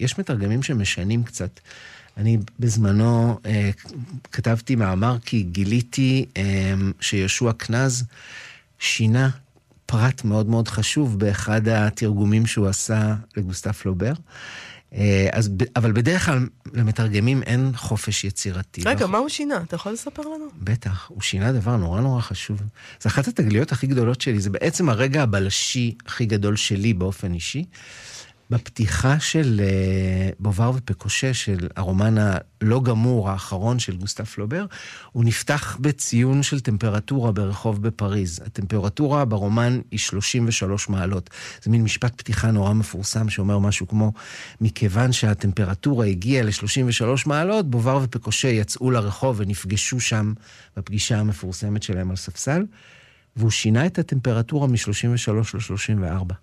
יש מתרגמים שמשנים קצת. אני בזמנו כתבתי מאמר כי גיליתי שיהושע קנז שינה פרט מאוד מאוד חשוב באחד התרגומים שהוא עשה לגוסטב פלובר. אבל בדרך כלל למתרגמים אין חופש יצירתי. רגע, מה הוא שינה? אתה יכול לספר לנו? בטח, הוא שינה דבר נורא נורא חשוב. זה אחת התגליות הכי גדולות שלי, זה בעצם הרגע הבלשי הכי גדול שלי באופן אישי. בפתיחה של בובאר ופקושה, של הרומן הלא גמור האחרון של גוסטב פלובר, הוא נפתח בציון של טמפרטורה ברחוב בפריז. הטמפרטורה ברומן היא 33 מעלות. זה מין משפט פתיחה נורא מפורסם שאומר משהו כמו, מכיוון שהטמפרטורה הגיעה ל-33 מעלות, בובאר ופקושה יצאו לרחוב ונפגשו שם בפגישה המפורסמת שלהם על ספסל, והוא שינה את הטמפרטורה מ-33 ל-34.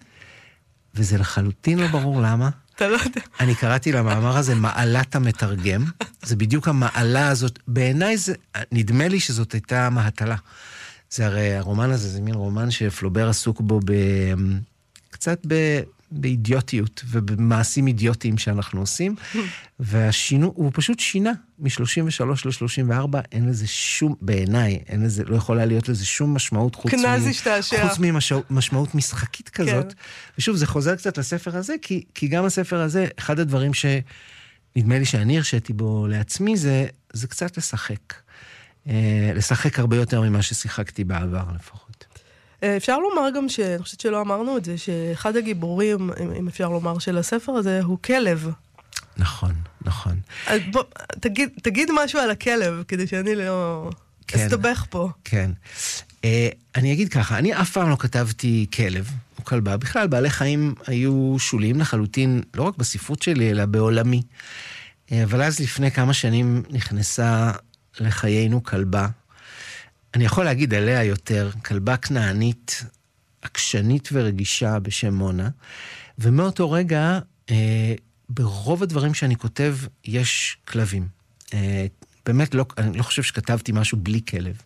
וזה לחלוטין לא ברור למה. אתה לא יודע. אני קראתי למאמר הזה מעלת המתרגם. זה בדיוק המעלה הזאת. בעיניי זה, נדמה לי שזאת הייתה מהטלה. זה הרי הרומן הזה, זה מין רומן שפלובר עסוק בו קצת באידיוטיות ובמעשים אידיוטיים שאנחנו עושים. והשינו, הוא פשוט שינה מ-33 ל-34, אין לזה שום, בעיניי, אין לזה, לא יכולה להיות לזה שום משמעות חוץ ממשמעות משחקית כזאת. ושוב, זה חוזר קצת לספר הזה, כי גם הספר הזה, אחד הדברים שנדמה לי שאני הרשיתי בו לעצמי, זה קצת לשחק. לשחק הרבה יותר ממה ששיחקתי בעבר לפחות. אפשר לומר גם אני חושבת שלא אמרנו את זה, שאחד הגיבורים, אם אפשר לומר, של הספר הזה, הוא כלב. נכון, נכון. אז בוא, תגיד משהו על הכלב, כדי שאני לא אסתבך פה. כן. אני אגיד ככה, אני אף פעם לא כתבתי כלב או כלבה. בכלל, בעלי חיים היו שוליים לחלוטין, לא רק בספרות שלי, אלא בעולמי. אבל אז לפני כמה שנים נכנסה לחיינו כלבה. אני יכול להגיד עליה יותר, כלבה כנענית, עקשנית ורגישה בשם מונה. ומאותו רגע, ברוב הדברים שאני כותב, יש כלבים. באמת, אני לא חושב שכתבתי משהו בלי כלב.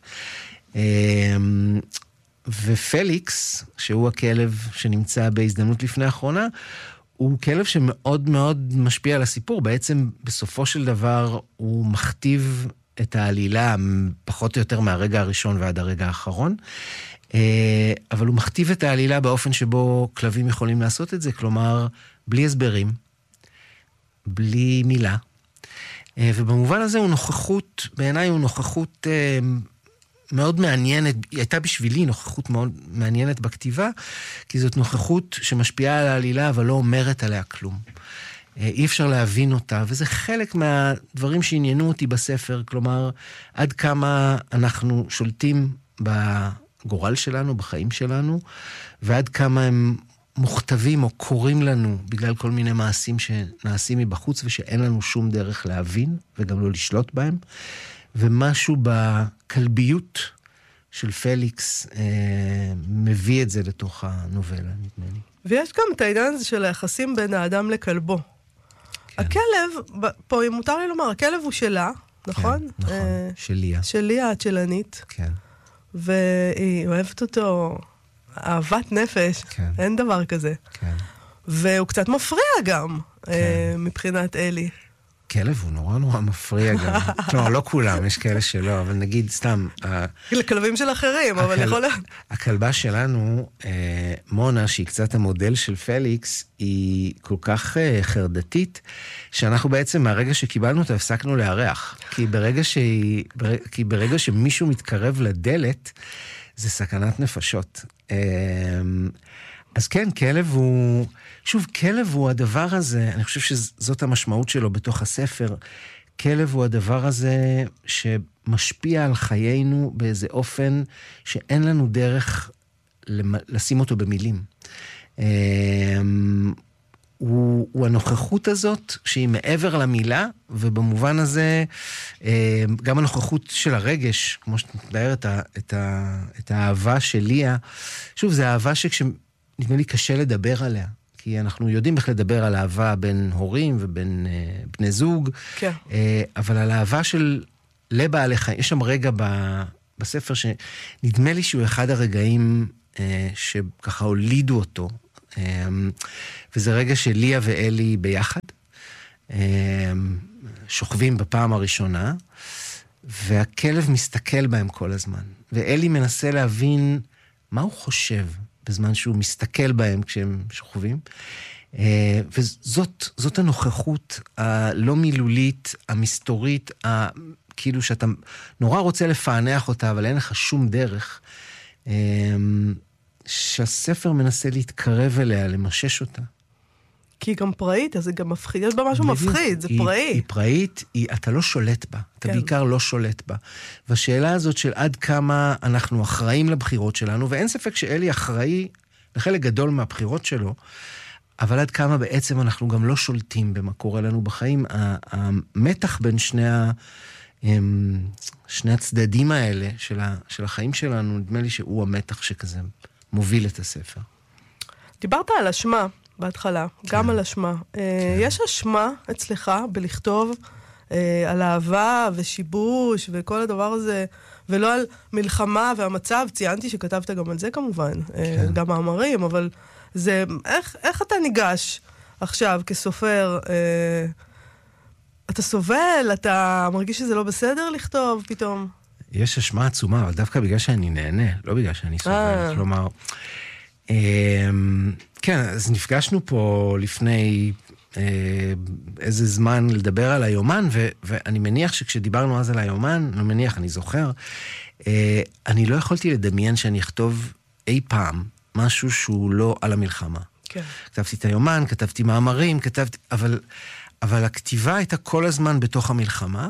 ופליקס, שהוא הכלב שנמצא בהזדמנות לפני האחרונה, הוא כלב שמאוד מאוד משפיע על הסיפור. בעצם, בסופו של דבר, הוא מכתיב את העלילה, פחות או יותר מהרגע הראשון ועד הרגע האחרון. אבל הוא מכתיב את העלילה באופן שבו כלבים יכולים לעשות את זה, כלומר, בלי הסברים, בלי מילה. ובמובן הזה הוא נוכחות, בעיניי הוא נוכחות מאוד מעניינת, היא הייתה בשבילי נוכחות מאוד מעניינת בכתיבה, כי זאת נוכחות שמשפיעה על העלילה, אבל לא אומרת עליה כלום. אי אפשר להבין אותה, וזה חלק מהדברים שעניינו אותי בספר, כלומר, עד כמה אנחנו שולטים בגורל שלנו, בחיים שלנו, ועד כמה הם מוכתבים או קוראים לנו בגלל כל מיני מעשים שנעשים מבחוץ, ושאין לנו שום דרך להבין, וגם לא לשלוט בהם, ומשהו בכלביות של פליקס מביא את זה לתוך הנובלה, נדמה לי. ויש גם את העניין הזה של היחסים בין האדם לכלבו. כן. הכלב, פה אם מותר לי לומר, הכלב הוא שלה, נכון? כן, נכון, שליה. שליה, הצ'לנית. כן. והיא אוהבת אותו אהבת נפש, כן. אין דבר כזה. כן. והוא קצת מפריע גם, כן. מבחינת אלי. כלב הוא נורא נורא מפריע גם. כלומר, לא כולם, יש כאלה שלא, אבל נגיד סתם... לכלבים של אחרים, אבל יכול להיות... הכלבה שלנו, מונה, שהיא קצת המודל של פליקס, היא כל כך חרדתית, שאנחנו בעצם מהרגע שקיבלנו אותה, הפסקנו לארח. כי ברגע שמישהו מתקרב לדלת, זה סכנת נפשות. אז כן, כלב הוא... שוב, כלב הוא הדבר הזה, אני חושב שזאת המשמעות שלו בתוך הספר. כלב הוא הדבר הזה שמשפיע על חיינו באיזה אופן שאין לנו דרך לשים אותו במילים. הוא הנוכחות הזאת שהיא מעבר למילה, ובמובן הזה גם הנוכחות של הרגש, כמו שאת מתארת, את האהבה של ליה, שוב, זה אהבה נדמה לי קשה לדבר עליה, כי אנחנו יודעים איך לדבר על אהבה בין הורים ובין בני זוג, כן. אבל על אהבה של לבעלי חיים, יש שם רגע בספר שנדמה לי שהוא אחד הרגעים שככה הולידו אותו, וזה רגע של ליה ואלי ביחד, שוכבים בפעם הראשונה, והכלב מסתכל בהם כל הזמן. ואלי מנסה להבין מה הוא חושב בזמן שהוא מסתכל בהם כשהם שוכבים. וזאת הנוכחות הלא מילולית, המסתורית, כאילו שאתה נורא רוצה לפענח אותה, אבל אין לך שום דרך, שהספר מנסה להתקרב אליה, למשש אותה. כי היא גם פראית, אז זה גם מפחיד, יש בה משהו מפחיד, זה פראי. היא פראית, אתה לא שולט בה, אתה בעיקר לא שולט בה. והשאלה הזאת של עד כמה אנחנו אחראים לבחירות שלנו, ואין ספק שאלי אחראי לחלק גדול מהבחירות שלו, אבל עד כמה בעצם אנחנו גם לא שולטים במה קורה לנו בחיים. המתח בין שני הצדדים האלה של החיים שלנו, נדמה לי שהוא המתח שכזה מוביל את הספר. דיברת על אשמה בהתחלה, גם על אשמה. יש אשמה אצלך בלכתוב על אהבה ושיבוש וכל הדבר הזה, ולא על מלחמה והמצב. ציינתי שכתבת גם על זה כמובן, גם מאמרים, אבל זה, איך אתה ניגש עכשיו כסופר? אתה סובל, אתה מרגיש שזה לא בסדר לכתוב פתאום? יש אשמה עצומה, אבל דווקא בגלל שאני נהנה, לא בגלל שאני סובל. כלומר, כן, אז נפגשנו פה לפני איזה זמן לדבר על היומן, ואני מניח שכשדיברנו אז על היומן, אני זוכר, אני לא יכולתי לדמיין שאני אכתוב אי פעם משהו שהוא לא על המלחמה. כן. כתבתי את היומן, כתבתי מאמרים, אבל הכתיבה הייתה כל הזמן בתוך המלחמה,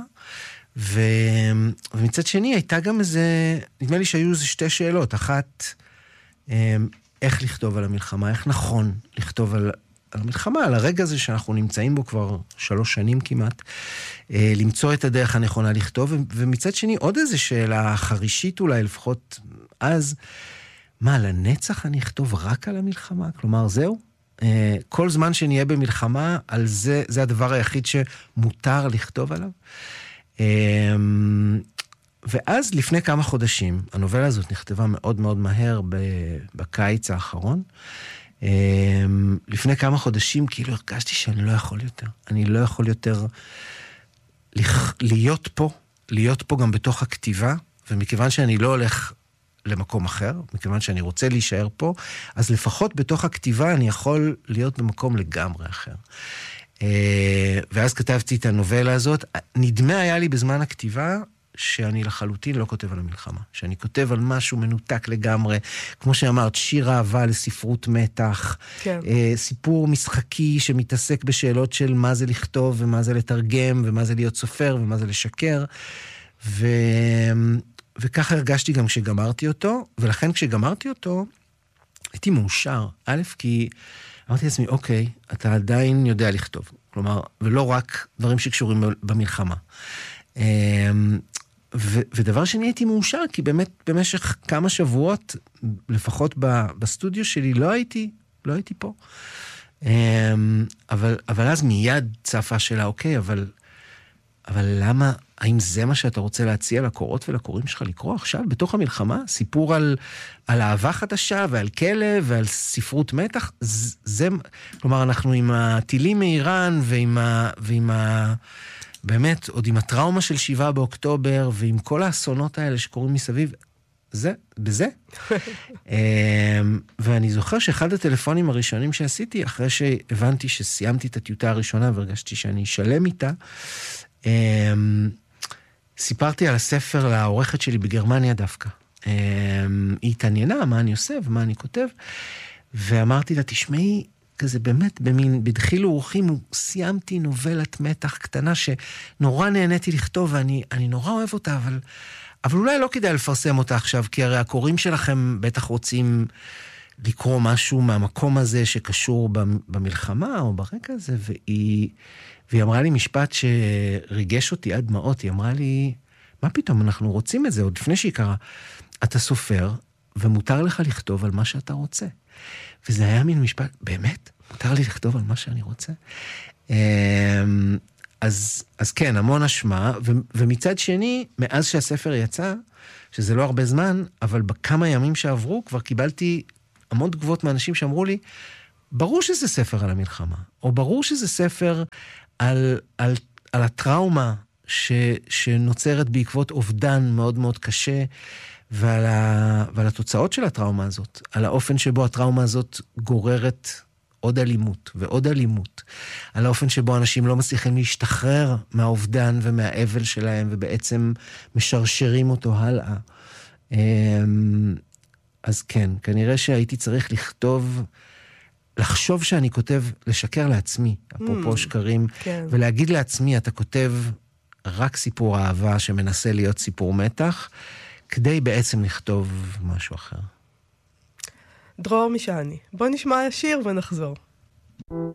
ומצד שני הייתה גם נדמה לי שהיו איזה שתי שאלות. אחת, איך לכתוב על המלחמה, איך נכון לכתוב על המלחמה, על הרגע הזה שאנחנו נמצאים בו כבר 3 שנים כמעט, למצוא את הדרך הנכונה לכתוב, ומצד שני עוד איזו שאלה חרישית אולי, לפחות אז, מה, לנצח אני אכתוב רק על המלחמה? כלומר, זהו? כל זמן שנהיה במלחמה, על זה הדבר היחיד שמותר לכתוב עליו. ואז לפני כמה חודשים, הנובלה הזאת נכתבה מאוד מאוד מהר בקיץ האחרון, לפני כמה חודשים כאילו הרגשתי שאני לא יכול יותר. אני לא יכול יותר להיות פה גם בתוך הכתיבה, ומכיוון שאני לא הולך למקום אחר, מכיוון שאני רוצה להישאר פה, אז לפחות בתוך הכתיבה אני יכול להיות במקום לגמרי אחר. ואז כתבתי את הנובלה הזאת. נדמה היה לי בזמן הכתיבה שאני לחלוטין לא כותב על המלחמה, שאני כותב על משהו מנותק לגמרי, כמו שאמרת, שיר אהבה לספרות מתח, כן. סיפור משחקי שמתעסק בשאלות של מה זה לכתוב ומה זה לתרגם ומה זה להיות סופר ומה זה לשקר, וככה הרגשתי גם כשגמרתי אותו, ולכן כשגמרתי אותו הייתי מאושר, כי אמרתי לעצמי, אוקיי, אתה עדיין יודע לכתוב, כלומר, ולא רק דברים שקשורים במלחמה. ודבר שני הייתי מאושר, כי באמת במשך כמה שבועות, לפחות בסטודיו שלי, לא הייתי פה. אבל אז מיד צפה שלה, אוקיי, אבל למה, האם זה מה שאתה רוצה להציע לקורות ולקוראים שלך לקרוא עכשיו, בתוך המלחמה? סיפור על אהבה חדשה ועל כלב ועל ספרות מתח? כלומר, אנחנו עם הטילים מאיראן ועם באמת, עוד עם הטראומה של 7 באוקטובר, ועם כל האסונות האלה שקורים מסביב, בזה. ואני זוכר שאחד הטלפונים הראשונים שעשיתי, אחרי שהבנתי שסיימתי את הטיוטה הראשונה, והרגשתי שאני אשלם איתה, סיפרתי על הספר לעורכת שלי בגרמניה דווקא. היא התעניינה מה אני עושה ומה אני כותב, ואמרתי לה, תשמעי, כזה באמת, בדחילו ורחימו, סיימתי נובלת מתח קטנה שנורא נהניתי לכתוב, ואני נורא אוהב אותה, אבל אולי לא כדאי לפרסם אותה עכשיו, כי הרי הקוראים שלכם בטח רוצים לקרוא משהו מהמקום הזה שקשור במלחמה או ברקע הזה, והיא אמרה לי משפט שריגש אותי עד דמעות, היא אמרה לי, מה פתאום, אנחנו רוצים את זה, עוד לפני שהיא קראה, אתה סופר, ומותר לך לכתוב על מה שאתה רוצה. וזה היה מין משפט, באמת? מותר לי לכתוב על מה שאני רוצה? אז כן, המון אשמה, ומצד שני, מאז שהספר יצא, שזה לא הרבה זמן, אבל בכמה ימים שעברו, כבר קיבלתי המון תגובות מאנשים שאמרו לי, ברור שזה ספר על המלחמה, או ברור שזה ספר על הטראומה שנוצרת בעקבות אובדן מאוד מאוד קשה, ועל התוצאות של הטראומה הזאת, על האופן שבו הטראומה הזאת גוררת עוד אלימות ועוד אלימות, על האופן שבו אנשים לא מצליחים להשתחרר מהאובדן ומהאבל שלהם, ובעצם משרשרים אותו הלאה. אז כן, כנראה שהייתי צריך לחשוב שאני כותב, לשקר לעצמי, אפרופו שקרים, כן. ולהגיד לעצמי, אתה כותב רק סיפור אהבה שמנסה להיות סיפור מתח, כדי בעצם לכתוב משהו אחר. דרור משעני, בוא נשמע שיר ונחזור.